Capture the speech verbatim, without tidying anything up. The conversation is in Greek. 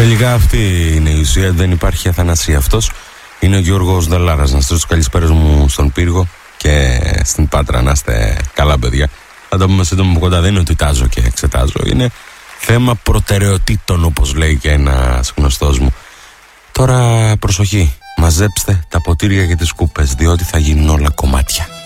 Τελικά αυτή είναι η ουσία, δεν υπάρχει αθανασία. Αυτός είναι ο Γιώργος Δαλάρας. Να στείλω τους καλησπέρες μου στον Πύργο και στην Πάτρα. Να είστε καλά, παιδιά. Θα τα πούμε σύντομα από κοντά. Δεν είναι ότι τάζω και εξετάζω. Είναι θέμα προτεραιοτήτων, όπως λέει και ένας γνωστός μου. Τώρα προσοχή, μαζέψτε τα ποτήρια και τις κούπες, διότι θα γίνουν όλα κομμάτια.